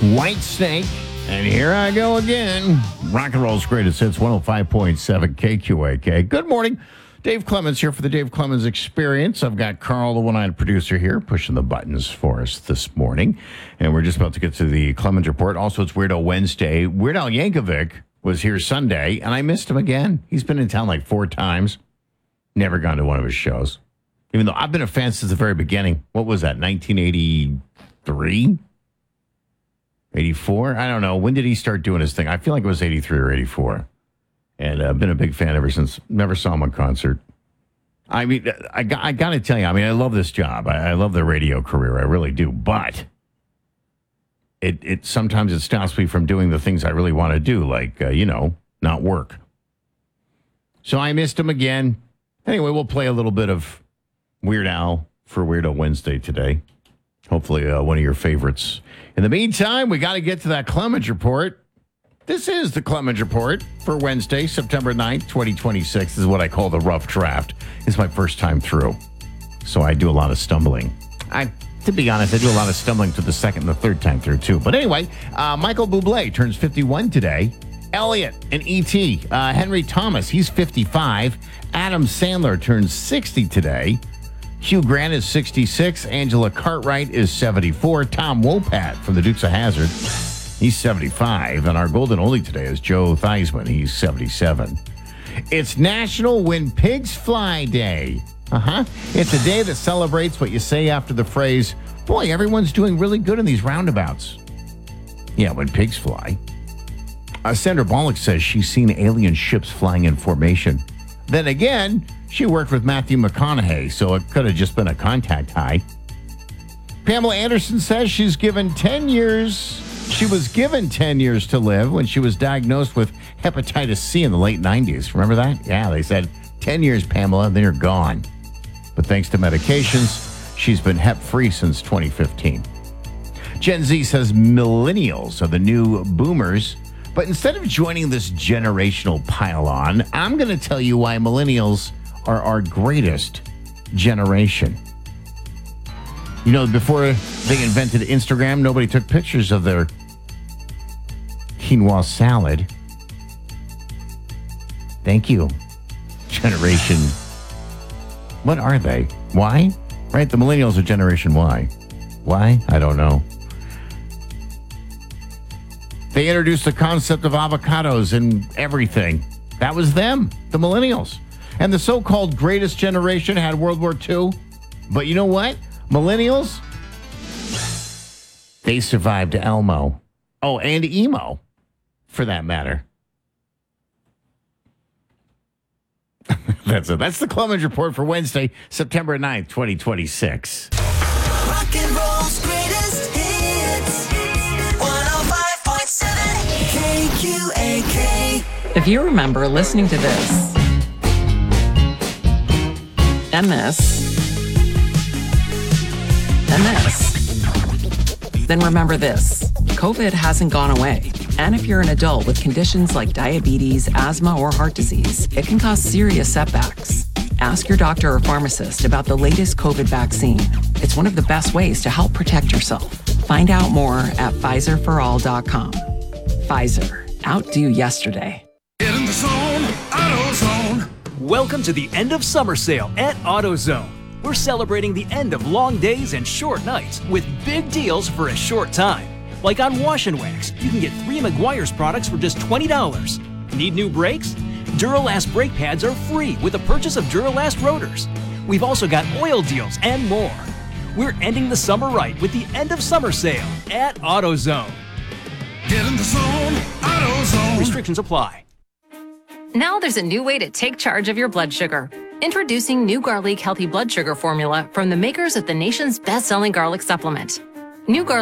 White Snake, and here I go again. Rock and roll's greatest hits, 105.7 KQAK. Good morning. Dave Clemens here for the Dave Clemens Experience. I've got Carl, the one-eyed producer here, pushing the buttons for us this morning. And we're just about to get to the Clemens Report. Also, it's Weird Al Wednesday. Weird Al Yankovic was here Sunday, and I missed him again. He's been in town like 4 times. Never gone to one of his shows. Even though I've been a fan since the very beginning. What was that, 1983? 84? I don't know. When did he start doing his thing? I feel like it was 83 or 84. And I've been a big fan ever since. Never saw him on concert. I mean, I got to tell you, I love this job. I love the radio career. I really do. But it sometimes it stops me from doing the things I really want to do, like, not work. So I missed him again. Anyway, we'll play a little bit of Weird Al for Weird Al Wednesday today. Hopefully one of your favorites. In the meantime, we got to get to that Clemens Report. This is the Clemens Report for Wednesday, September 9th, 2026. This is what I call the rough draft. It's my first time through, so I do a lot of stumbling. To be honest, I do a lot of stumbling to the second and the third time through, too. But anyway, Michael Bublé turns 51 today. Elliot and E.T. Henry Thomas, he's 55. Adam Sandler turns 60 today. Hugh Grant is 66. Angela Cartwright is 74. Tom Wopat from the Dukes of Hazzard, he's 75. And our golden oldie today is Joe Theismann. He's 77. It's National When Pigs Fly Day. It's a day that celebrates what you say after the phrase, boy, everyone's doing really good in these roundabouts. Yeah, when pigs fly. Sandra Bullock says she's seen alien ships flying in formation. Then again, she worked with Matthew McConaughey, so it could have just been a contact high. Pamela Anderson says she was given 10 years to live when she was diagnosed with hepatitis C in the late 90s. Remember that? Yeah, they said 10 years, Pamela, then you're gone. But thanks to medications, she's been hep-free since 2015. Gen Z says millennials are the new boomers. But instead of joining this generational pile-on, I'm going to tell you why millennials are our greatest generation. You know, before they invented Instagram, nobody took pictures of their quinoa salad. Thank you, generation. What are they? Y? Right? The millennials are Generation Y. Why? I don't know. They introduced the concept of avocados and everything. That was them, the millennials. And the so-called greatest generation had World War II. But you know what? Millennials, they survived Elmo. Oh, and emo, for that matter. That's it. That's the Clemens Report for Wednesday, September 9th, 2026. Rock and roll's greatest hits. 105.7 KQAK. If you remember listening to this and this and this, then remember this. COVID hasn't gone away. And if you're an adult with conditions like diabetes, asthma, or heart disease, it can cause serious setbacks. Ask your doctor or pharmacist about the latest COVID vaccine. It's one of the best ways to help protect yourself. Find out more at PfizerForAll.com. Pfizer. Outdo yesterday. Get in the zone, AutoZone. Welcome to the end of summer sale at AutoZone. We're celebrating the end of long days and short nights with big deals for a short time. Like on Wash and Wax, you can get 3 Meguiar's products for just $20. Need new brakes? Duralast brake pads are free with the purchase of Duralast rotors. We've also got oil deals and more. We're ending the summer right with the end of summer sale at AutoZone. Get in the zone, AutoZone. Restrictions apply. Now there's a new way to take charge of your blood sugar. Introducing new Garlic Healthy Blood Sugar Formula from the makers of the nation's best-selling garlic supplement. New Garlic